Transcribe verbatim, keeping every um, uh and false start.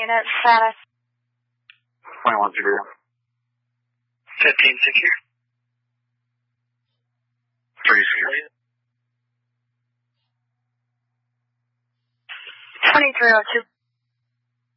unit status. twenty-one secure. fifteen secure. three secure. twenty-three oh two.